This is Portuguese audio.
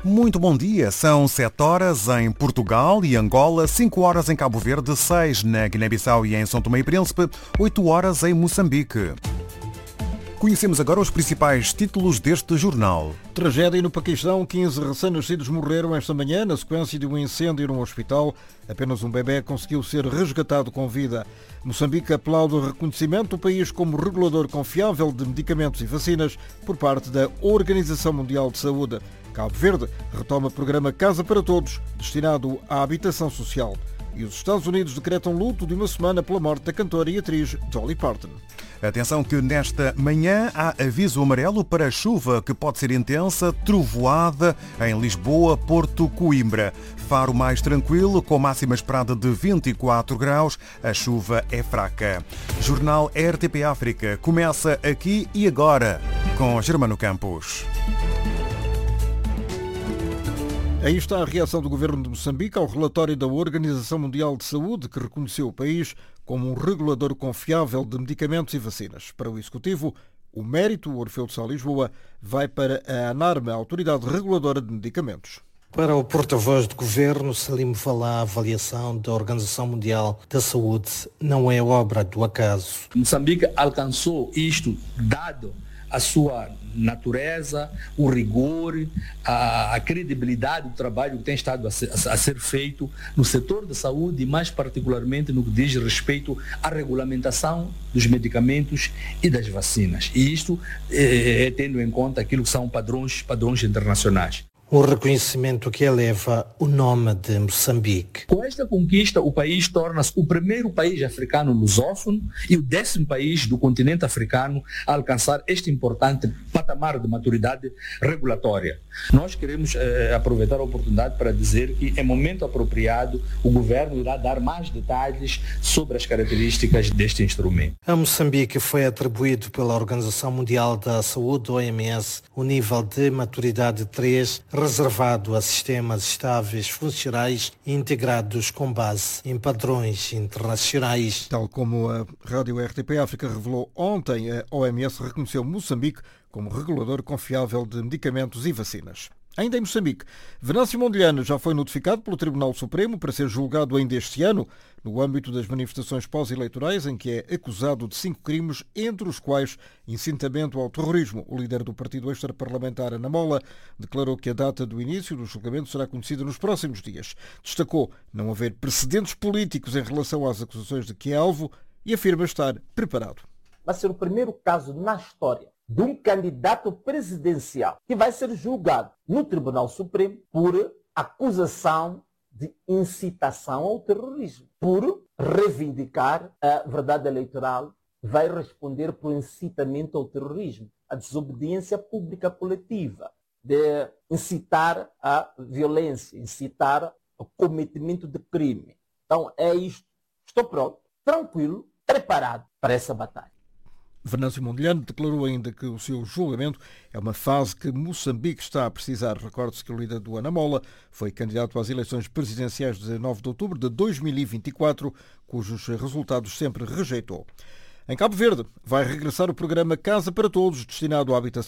Muito bom dia, são 7 horas em Portugal e Angola, 5 horas em Cabo Verde, 6 na Guiné-Bissau e em São Tomé e Príncipe, 8 horas em Moçambique. Conhecemos agora os principais títulos deste jornal. Tragédia no Paquistão, 15 recém-nascidos morreram esta manhã na sequência de um incêndio num hospital. Apenas um bebê conseguiu ser resgatado com vida. Moçambique aplaude o reconhecimento do país como regulador confiável de medicamentos e vacinas por parte da Organização Mundial de Saúde. Cabo Verde retoma o programa Casa para Todos, destinado à habitação social. E os Estados Unidos decretam luto de uma semana pela morte da cantora e atriz Dolly Parton. Atenção que nesta manhã há aviso amarelo para chuva que pode ser intensa, trovoada em Lisboa, Porto, Coimbra. Faro mais tranquilo, com máxima esperada de 24 graus, a chuva é fraca. Jornal RTP África começa aqui e agora, com Germano Campos. Aí está a reação do governo de Moçambique ao relatório da Organização Mundial de Saúde, que reconheceu o país como um regulador confiável de medicamentos e vacinas. Para o Executivo, o mérito, o Orfeu de Sá Lisboa, vai para a ANARMA, a Autoridade Reguladora de Medicamentos. Para o porta-voz do Governo, Salim Falá, a avaliação da Organização Mundial da Saúde não é obra do acaso. Moçambique alcançou isto dado a sua natureza, o rigor, a credibilidade do trabalho que tem estado a ser feito no setor da saúde e mais particularmente no que diz respeito à regulamentação dos medicamentos e das vacinas. E isto tendo em conta aquilo que são padrões internacionais. Um reconhecimento que eleva o nome de Moçambique. Com esta conquista, o país torna-se o primeiro país africano lusófono e o 10º país do continente africano a alcançar este importante patamar de maturidade regulatória. Nós queremos aproveitar a oportunidade para dizer que, em momento apropriado, o Governo irá dar mais detalhes sobre as características deste instrumento. A Moçambique foi atribuído pela Organização Mundial da Saúde, OMS, o nível de maturidade 3, reservado a sistemas estáveis, funcionais e integrados com base em padrões internacionais. Tal como a Rádio RTP África revelou ontem, a OMS reconheceu Moçambique como regulador confiável de medicamentos e vacinas. Ainda em Moçambique, Venâncio Mondlane já foi notificado pelo Tribunal Supremo para ser julgado ainda este ano, no âmbito das manifestações pós-eleitorais, em que é acusado de 5 crimes, entre os quais incitamento ao terrorismo. O líder do partido extraparlamentar, Ana Mola, declarou que a data do início do julgamento será conhecida nos próximos dias. Destacou não haver precedentes políticos em relação às acusações de que é alvo e afirma estar preparado. Vai ser o primeiro caso na história de um candidato presidencial que vai ser julgado no Tribunal Supremo por acusação de incitação ao terrorismo. Por reivindicar a verdade eleitoral, vai responder por incitamento ao terrorismo, a desobediência pública coletiva, de incitar a violência, incitar o cometimento de crime. Então é isto. Estou pronto, tranquilo, preparado para essa batalha. Venâncio Mondlane declarou ainda que o seu julgamento é uma fase que Moçambique está a precisar. Recorde-se que o líder do Ana Mola foi candidato às eleições presidenciais de 19 de outubro de 2024, cujos resultados sempre rejeitou. Em Cabo Verde, vai regressar o programa Casa para Todos, destinado à habitação